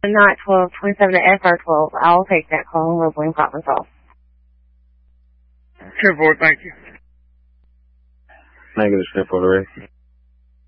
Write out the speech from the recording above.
Not 1227 to SR12. I'll take that call and we'll bring problem solved. 10-4, thank you. Negative 10-4 to Ray.